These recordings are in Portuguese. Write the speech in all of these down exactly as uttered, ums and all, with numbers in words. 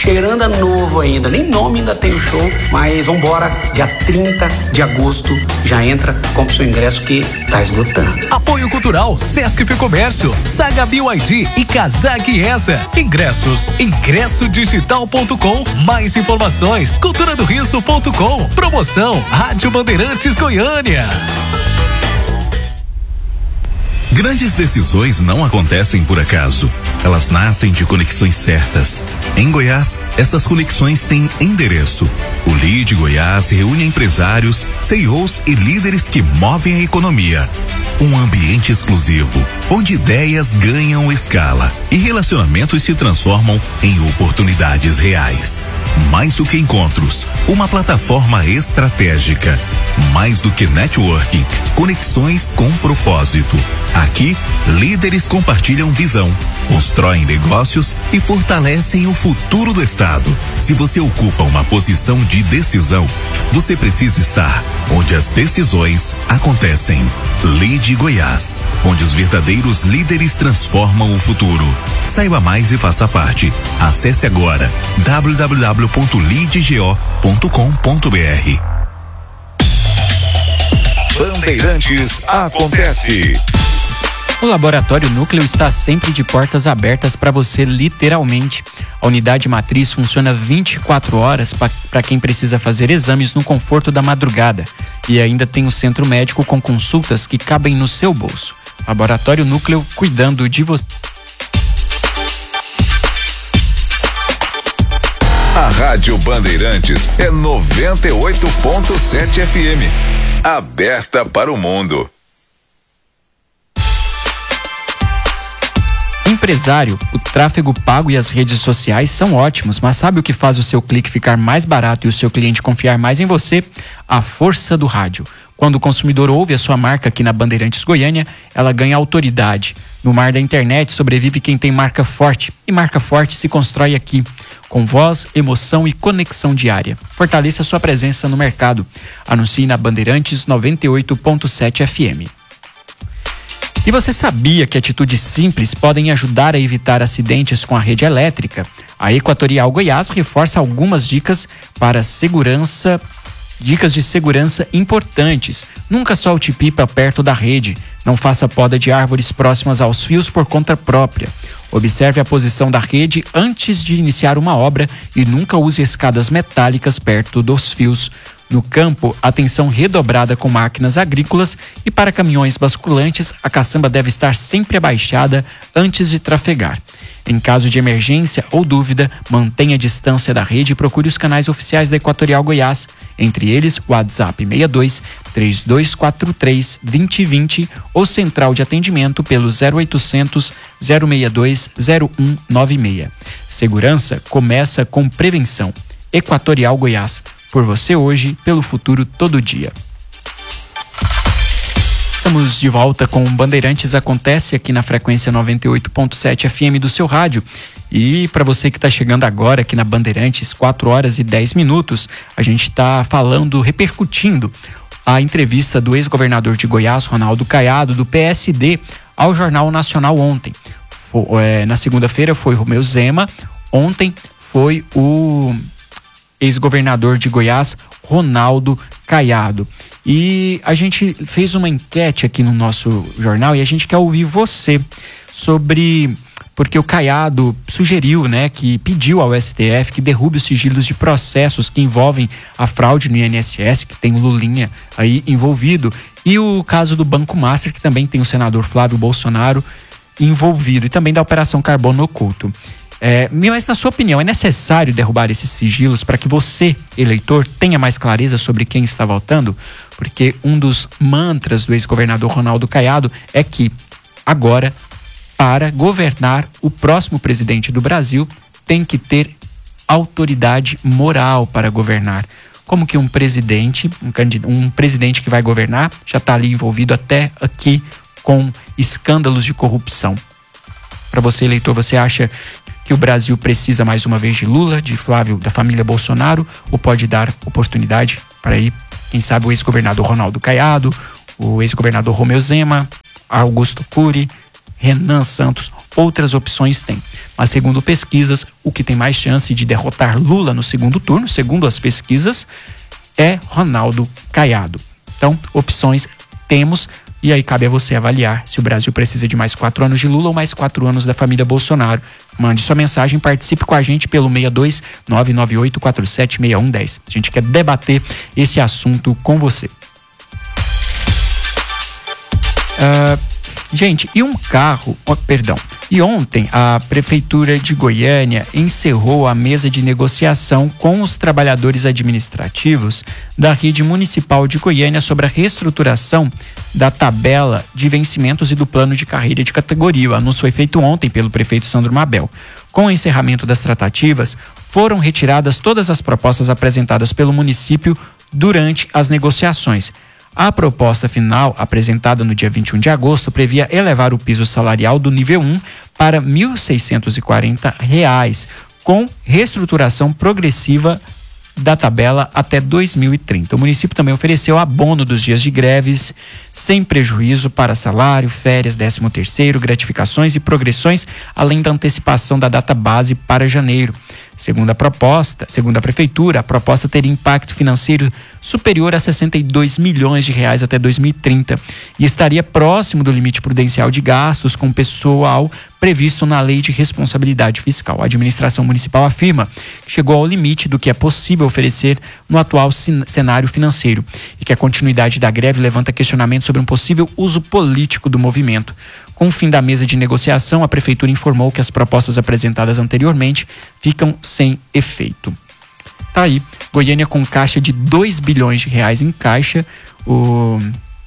cheirando a novo ainda, nem nome ainda tem o show, mas vambora, dia trinta de agosto, já entra, compra o seu ingresso que tá esgotando. Apoio Cultural, Sesc Comércio, Saga B Y D e Casaque Essa. Ingressos, ingresso digital ponto com. Mais informações, cultura do riso ponto com. Promoção, Rádio Bandeirantes Goiânia. Grandes decisões não acontecem por acaso. Elas nascem de conexões certas. Em Goiás, essas conexões têm endereço. O Lead Goiás reúne empresários, C E Os e líderes que movem a economia. Um ambiente exclusivo, onde ideias ganham escala e relacionamentos se transformam em oportunidades reais. Mais do que encontros, uma plataforma estratégica. Mais do que networking, conexões com propósito. Aqui, líderes compartilham visão, constroem negócios e fortalecem o futuro do estado. Se você ocupa uma posição de decisão, você precisa estar onde as decisões acontecem. Lead Goiás, onde os verdadeiros líderes transformam o futuro. Saiba mais e faça parte. Acesse agora w w w ponto lead go ponto com ponto b r. Bandeirantes acontece. O Laboratório Núcleo está sempre de portas abertas para você, literalmente. A unidade matriz funciona vinte e quatro horas para quem precisa fazer exames no conforto da madrugada. E ainda tem o centro médico com consultas que cabem no seu bolso. Laboratório Núcleo, cuidando de você. A Rádio Bandeirantes é noventa e oito ponto sete F M. Aberta para o mundo. Empresário, o tráfego pago e as redes sociais são ótimos, mas sabe o que faz o seu clique ficar mais barato e o seu cliente confiar mais em você? A força do rádio. Quando o consumidor ouve a sua marca aqui na Bandeirantes Goiânia, ela ganha autoridade. No mar da internet sobrevive quem tem marca forte, e marca forte se constrói aqui, com voz, emoção e conexão diária. Fortaleça sua presença no mercado. Anuncie na Bandeirantes noventa e oito ponto sete F M. E você sabia que atitudes simples podem ajudar a evitar acidentes com a rede elétrica? A Equatorial Goiás reforça algumas dicas para segurança, dicas de segurança importantes. Nunca solte pipa perto da rede. Não faça poda de árvores próximas aos fios por conta própria. Observe a posição da rede antes de iniciar uma obra e nunca use escadas metálicas perto dos fios. No campo, atenção redobrada com máquinas agrícolas e para caminhões basculantes, a caçamba deve estar sempre abaixada antes de trafegar. Em caso de emergência ou dúvida, mantenha a distância da rede e procure os canais oficiais da Equatorial Goiás, entre eles o WhatsApp seis dois, três dois quatro três, dois zero dois zero ou central de atendimento pelo zero oitocentos, zero seis dois, zero um nove seis. Segurança começa com prevenção. Equatorial Goiás. Por você hoje, pelo futuro todo dia. Estamos de volta com Bandeirantes Acontece aqui na frequência noventa e oito ponto sete F M do seu rádio. E para você que está chegando agora aqui na Bandeirantes, quatro horas e dez minutos, a gente está falando, repercutindo a entrevista do ex-governador de Goiás, Ronaldo Caiado, do P S D, ao Jornal Nacional ontem. Foi, é, na segunda-feira foi Romeu Zema, ontem foi o ex-governador de Goiás, Ronaldo Caiado. E a gente fez uma enquete aqui no nosso jornal e a gente quer ouvir você sobre... Porque o Caiado sugeriu, né, que pediu ao S T F que derrube os sigilos de processos que envolvem a fraude no I N S S, que tem o Lulinha aí envolvido, e o caso do Banco Master, que também tem o senador Flávio Bolsonaro envolvido, e também da Operação Carbono Oculto. É, mas na sua opinião, é necessário derrubar esses sigilos para que você, eleitor, tenha mais clareza sobre quem está votando? Porque um dos mantras do ex-governador Ronaldo Caiado é que agora, para governar, o próximo presidente do Brasil tem que ter autoridade moral para governar. Como que um presidente, um, candidato, um presidente que vai governar, já está ali envolvido até aqui com escândalos de corrupção. Para você, eleitor, você acha que o Brasil precisa mais uma vez de Lula, de Flávio, da família Bolsonaro, ou pode dar oportunidade para aí, quem sabe, o ex-governador Ronaldo Caiado, o ex-governador Romeu Zema, Augusto Cury, Renan Santos, outras opções tem. Mas segundo pesquisas, o que tem mais chance de derrotar Lula no segundo turno, segundo as pesquisas, é Ronaldo Caiado. Então, opções temos, e aí cabe a você avaliar se o Brasil precisa de mais quatro anos de Lula ou mais quatro anos da família Bolsonaro. Mande sua mensagem, participe com a gente pelo seis dois nove nove oito quatro sete seis um um zero. A gente quer debater esse assunto com você. Uh, gente, e um carro, oh, perdão, e ontem a Prefeitura de Goiânia encerrou a mesa de negociação com os trabalhadores administrativos da rede municipal de Goiânia sobre a reestruturação da tabela de vencimentos e do plano de carreira de categoria. O anúncio foi feito ontem pelo prefeito Sandro Mabel. Com o encerramento das tratativas, foram retiradas todas as propostas apresentadas pelo município durante as negociações. A proposta final, apresentada no dia vinte e um de agosto, previa elevar o piso salarial do nível um para mil seiscentos e quarenta reais, com reestruturação progressiva da tabela até dois mil e trinta. O município também ofereceu abono dos dias de greves, sem prejuízo para salário, férias, décimo terceiro, gratificações e progressões, além da antecipação da data base para janeiro. Segundo a proposta, segundo a prefeitura, a proposta teria impacto financeiro superior a sessenta e dois milhões de reais até dois mil e trinta e estaria próximo do limite prudencial de gastos com pessoal previsto na Lei de Responsabilidade Fiscal. A administração municipal afirma que chegou ao limite do que é possível oferecer no atual cenário financeiro e que a continuidade da greve levanta questionamentos sobre um possível uso político do movimento. Com o fim da mesa de negociação, a prefeitura informou que as propostas apresentadas anteriormente ficam sem efeito. Tá aí, Goiânia com caixa de dois bilhões de reais em caixa. O...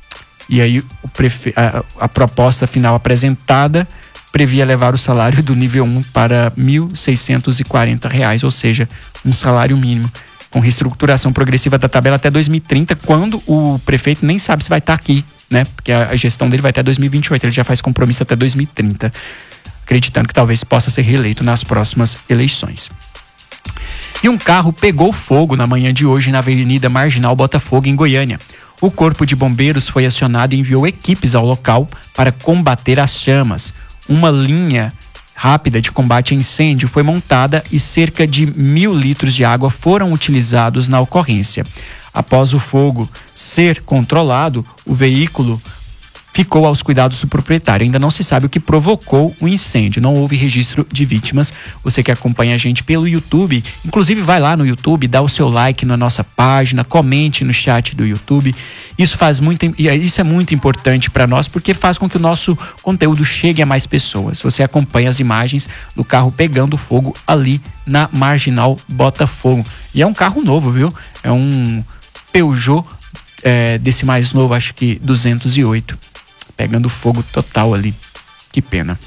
E aí o prefe... a, a proposta final apresentada previa levar o salário do nível um para mil seiscentos e quarenta reais, ou seja, um salário mínimo, com reestruturação progressiva da tabela até dois mil e trinta, quando o prefeito nem sabe se vai estar aqui, né? Porque a gestão dele vai até dois mil e vinte e oito, ele já faz compromisso até dois mil e trinta, acreditando que talvez possa ser reeleito nas próximas eleições. E um carro pegou fogo na manhã de hoje na Avenida Marginal Botafogo, em Goiânia. O Corpo de Bombeiros foi acionado e enviou equipes ao local para combater as chamas. Uma linha rápida de combate a incêndio foi montada e cerca de mil litros de água foram utilizados na ocorrência. Após o fogo ser controlado, o veículo ficou aos cuidados do proprietário. Ainda não se sabe o que provocou o incêndio, não houve registro de vítimas. Você que acompanha a gente pelo YouTube, inclusive vai lá no YouTube, dá o seu like na nossa página, comente no chat do YouTube. Isso faz muito, isso é muito importante para nós, porque faz com que o nosso conteúdo chegue a mais pessoas. Você acompanha as imagens do carro pegando fogo ali na Marginal Botafogo. E é um carro novo, viu? É um Peugeot é, desse mais novo, acho que duzentos e oito. Pegando fogo total ali. Que pena.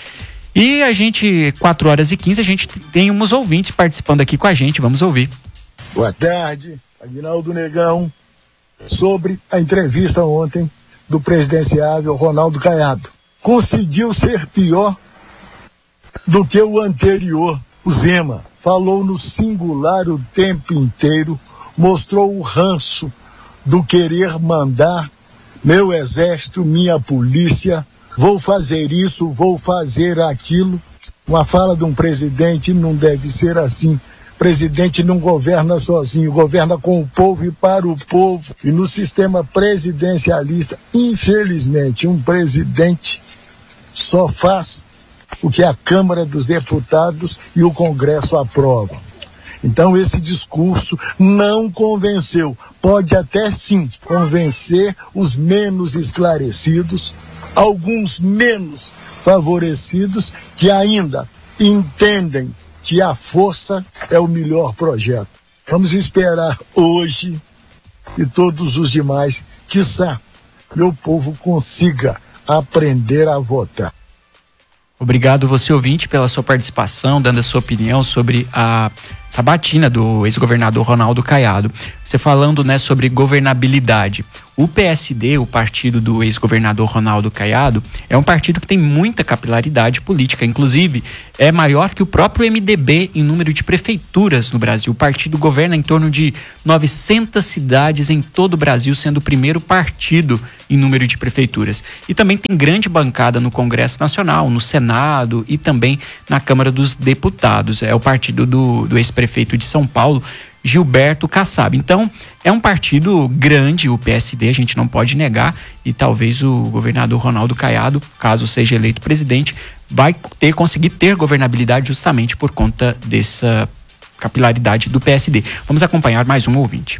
E a gente, quatro horas e quinze, a gente tem uns ouvintes participando aqui com a gente. Vamos ouvir. Boa tarde, Aguinaldo Negão. Sobre a entrevista ontem do presidenciável Ronaldo Caiado. Conseguiu ser pior do que o anterior, o Zema. Falou no singular o tempo inteiro, mostrou o ranço do querer mandar meu exército, minha polícia, vou fazer isso, vou fazer aquilo. Uma fala de um presidente não deve ser assim. Presidente não governa sozinho, governa com o povo e para o povo. E no sistema presidencialista, infelizmente, um presidente só faz o que a Câmara dos Deputados e o Congresso aprovam. Então esse discurso não convenceu. Pode até sim convencer os menos esclarecidos, alguns menos favorecidos que ainda entendem que a força é o melhor projeto. Vamos esperar hoje e todos os demais, quiçá meu povo consiga aprender a votar. Obrigado você, ouvinte, pela sua participação, dando a sua opinião sobre a sabatina do ex-governador Ronaldo Caiado. Você falando, né, sobre governabilidade. O P S D, o partido do ex-governador Ronaldo Caiado, é um partido que tem muita capilaridade política. Inclusive, é maior que o próprio M D B em número de prefeituras no Brasil. O partido governa em torno de novecentas cidades em todo o Brasil, sendo o primeiro partido em número de prefeituras. E também tem grande bancada no Congresso Nacional, no Senado e também na Câmara dos Deputados. É o partido do, do ex-prefeito de São Paulo, Gilberto Kassab. Então, é um partido grande, o P S D, a gente não pode negar, e talvez o governador Ronaldo Caiado, caso seja eleito presidente, vai ter, conseguir ter governabilidade justamente por conta dessa capilaridade do P S D. Vamos acompanhar mais um ouvinte.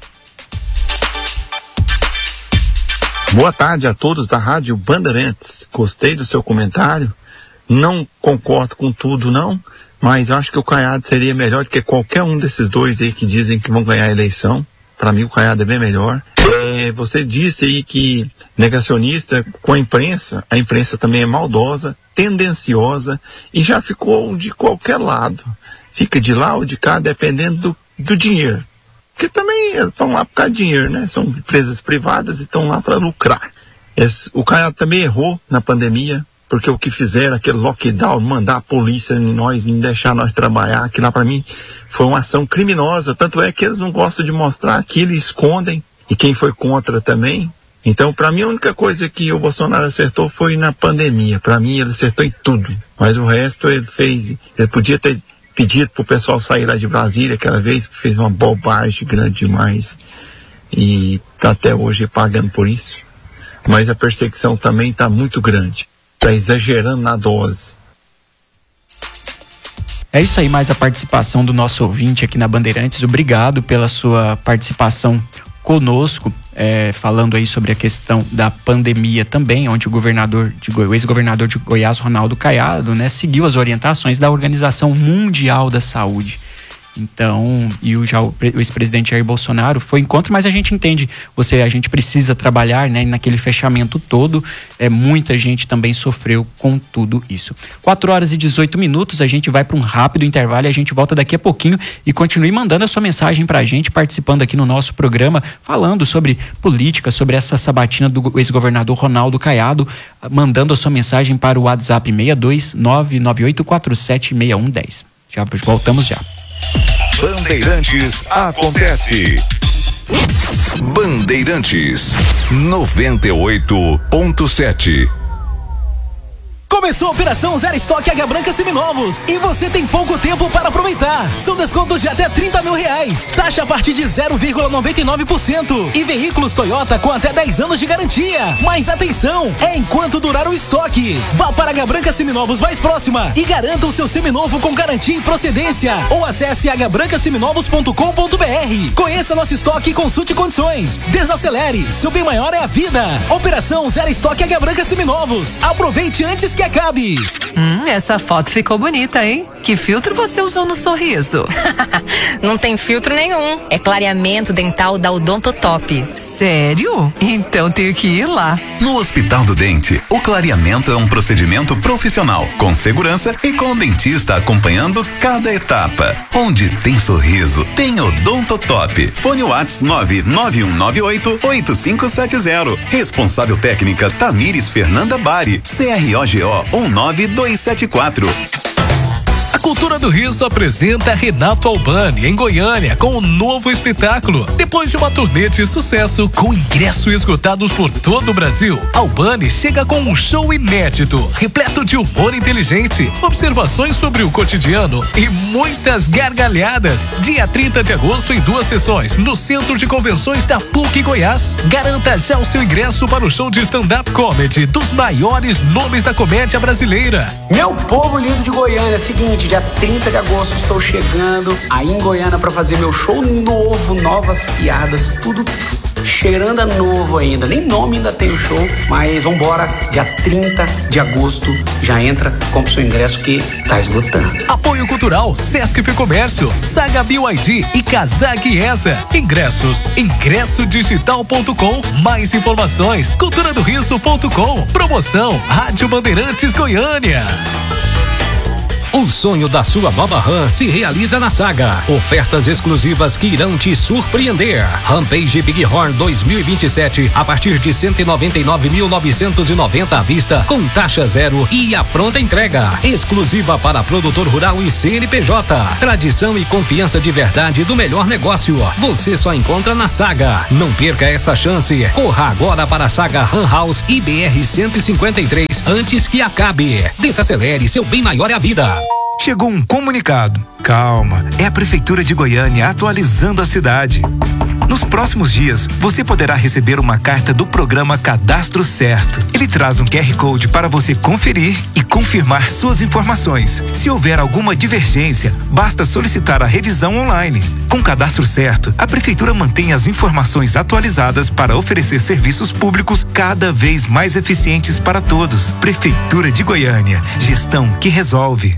Boa tarde a todos da Rádio Bandeirantes. Gostei do seu comentário. Não concordo com tudo, não, mas acho que o Caiado seria melhor do que qualquer um desses dois aí que dizem que vão ganhar a eleição. Para mim o Caiado é bem melhor. É, você disse aí que negacionista com a imprensa, a imprensa também é maldosa, tendenciosa e já ficou de qualquer lado. Fica de lá ou de cá dependendo do, do dinheiro. Porque também estão lá por causa de dinheiro, né? São empresas privadas e estão lá para lucrar. Esse, o Caiado também errou na pandemia, porque o que fizeram, aquele lockdown, mandar a polícia em nós, em deixar nós trabalhar, aquilo lá para mim foi uma ação criminosa. Tanto é que eles não gostam de mostrar aquilo, escondem, e quem foi contra também. Então, para mim, a única coisa que o Bolsonaro acertou foi na pandemia. Para mim, ele acertou em tudo, mas o resto ele fez, ele podia ter pedido pro pessoal sair lá de Brasília aquela vez, que fez uma bobagem grande demais, e tá até hoje pagando por isso. Mas a perseguição também tá muito grande. Está exagerando na dose. É isso aí, mais a participação do nosso ouvinte aqui na Bandeirantes. Obrigado pela sua participação conosco, é, falando aí sobre a questão da pandemia também, onde o governador de Goi- o ex-governador de Goiás, Ronaldo Caiado, né, seguiu as orientações da Organização Mundial da Saúde. Então, e o, já, o ex-presidente Jair Bolsonaro foi em contra, mas a gente entende, você, a gente precisa trabalhar, né, naquele fechamento todo, é, muita gente também sofreu com tudo isso. quatro horas e dezoito minutos, a gente vai para um rápido intervalo e a gente volta daqui a pouquinho e continue mandando a sua mensagem pra gente, participando aqui no nosso programa, falando sobre política, sobre essa sabatina do ex-governador Ronaldo Caiado, mandando a sua mensagem para o WhatsApp seis dois nove nove oito quatro sete seis um um zero. Já voltamos já. Bandeirantes acontece. Bandeirantes noventa e oito ponto sete. Começou a Operação Zero Estoque Águia Branca Seminovos e você tem pouco tempo para aproveitar. São descontos de até trinta mil reais. Taxa a partir de zero vírgula noventa e nove por cento. E veículos Toyota com até dez anos de garantia. Mas atenção, é enquanto durar o estoque. Vá para a Águia Branca Seminovos mais próxima e garanta o seu seminovo com garantia e procedência. Ou acesse águia branca seminovos ponto com ponto br. Conheça nosso estoque e consulte condições. Desacelere, seu bem maior é a vida. Operação Zero Estoque Águia Branca Seminovos. Aproveite antes que acabe. Hum, essa foto ficou bonita, hein? Que filtro você usou no sorriso? Não tem filtro nenhum. É clareamento dental da Odontotop. Sério? Então tenho que ir lá. No Hospital do Dente, o clareamento é um procedimento profissional, com segurança e com o dentista acompanhando cada etapa. Onde tem sorriso, tem Odontotop. Fone Whats nove nove um nove oito oito cinco sete zero. Responsável técnica Tamires Fernanda Bari. C R O G O um nove dois sete quatro. A Cultura do Riso apresenta Renato Albani em Goiânia com um novo espetáculo. Depois de uma turnê de sucesso com ingressos esgotados por todo o Brasil, Albani chega com um show inédito, repleto de humor inteligente, observações sobre o cotidiano e muitas gargalhadas. Dia trinta de agosto em duas sessões no Centro de Convenções da P U C Goiás. Garanta já o seu ingresso para o show de stand-up comedy dos maiores nomes da comédia brasileira. Meu povo lindo de Goiânia, é o seguinte, dia trinta de agosto estou chegando aí em Goiânia para fazer meu show novo, novas piadas, tudo cheirando a novo ainda, nem nome ainda tem o show, mas vambora, dia trinta de agosto, já entra, compra o seu ingresso que tá esgotando. Apoio Cultural, Sesc Fecomércio, Saga B Y D e Kazak Essa. Ingressos, ingresso digital ponto com, mais informações, cultura do riso ponto com. Promoção, Rádio Bandeirantes Goiânia. O sonho da sua nova RAM se realiza na Saga. Ofertas exclusivas que irão te surpreender. Rampage Bighorn dois mil e vinte e sete a partir de cento e noventa e nove mil novecentos e noventa à vista, com taxa zero e a pronta entrega. Exclusiva para produtor rural e C N P J. Tradição e confiança de verdade do melhor negócio. Você só encontra na Saga. Não perca essa chance. Corra agora para a Saga RAM House I B R cento e cinquenta e três antes que acabe. Desacelere, seu bem maior é a vida. Chegou um comunicado. Calma, é a Prefeitura de Goiânia atualizando a cidade. Nos próximos dias, você poderá receber uma carta do programa Cadastro Certo. Ele traz um Q R Code para você conferir e confirmar suas informações. Se houver alguma divergência, basta solicitar a revisão online. Com o Cadastro Certo, a Prefeitura mantém as informações atualizadas para oferecer serviços públicos cada vez mais eficientes para todos. Prefeitura de Goiânia, gestão que resolve.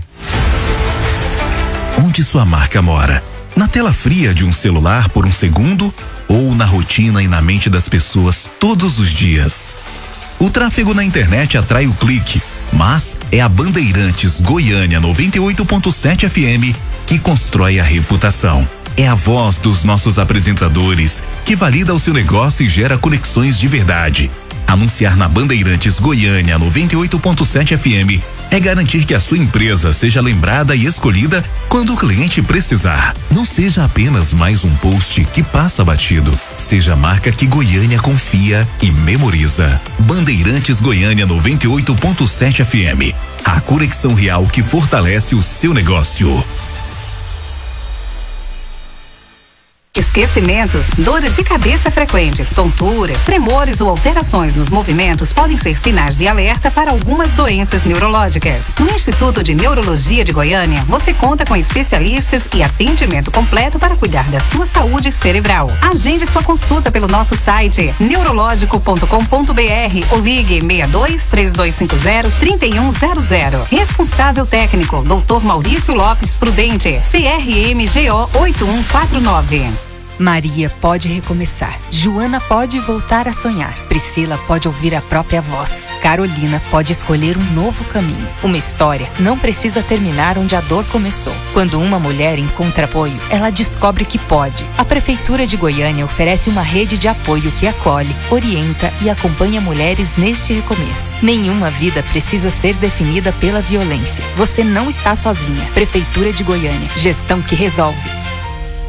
Onde sua marca mora? Na tela fria de um celular por um segundo ou na rotina e na mente das pessoas todos os dias? O tráfego na internet atrai o clique, mas é a Bandeirantes Goiânia noventa e oito ponto sete F M que constrói a reputação. É a voz dos nossos apresentadores que valida o seu negócio e gera conexões de verdade. Anunciar na Bandeirantes Goiânia noventa e oito ponto sete F M é garantir que a sua empresa seja lembrada e escolhida quando o cliente precisar. Não seja apenas mais um post que passa batido. Seja a marca que Goiânia confia e memoriza. Bandeirantes Goiânia noventa e oito ponto sete F M. A conexão real que fortalece o seu negócio. Esquecimentos, dores de cabeça frequentes, tonturas, tremores ou alterações nos movimentos podem ser sinais de alerta para algumas doenças neurológicas. No Instituto de Neurologia de Goiânia, você conta com especialistas e atendimento completo para cuidar da sua saúde cerebral. Agende sua consulta pelo nosso site neurológico ponto com ponto br ou ligue seis dois, três dois cinco zero, três um zero zero. Responsável técnico, doutor Maurício Lopes Prudente, C R M G O oito um quatro nove. Maria pode recomeçar. Joana pode voltar a sonhar. Priscila pode ouvir a própria voz. Carolina pode escolher um novo caminho. Uma história não precisa terminar onde a dor começou. Quando uma mulher encontra apoio, ela descobre que pode. A Prefeitura de Goiânia oferece uma rede de apoio que acolhe, orienta e acompanha mulheres neste recomeço. Nenhuma vida precisa ser definida pela violência. Você não está sozinha. Prefeitura de Goiânia. Gestão que resolve.